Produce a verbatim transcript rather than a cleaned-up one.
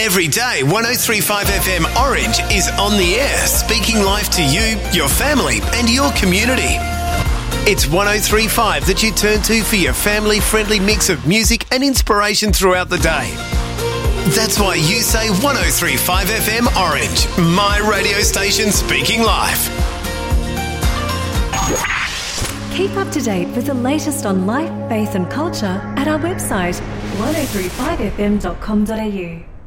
Every day, one oh three point five F M Orange is on the air, speaking life to you, your family and your community. It's one oh three point five that you turn to for your family-friendly mix of music and inspiration throughout the day. That's why you say one oh three point five F M Orange, my radio station speaking life. Keep up to date with the latest on life, faith and culture at our website one oh three five f m dot com dot a u.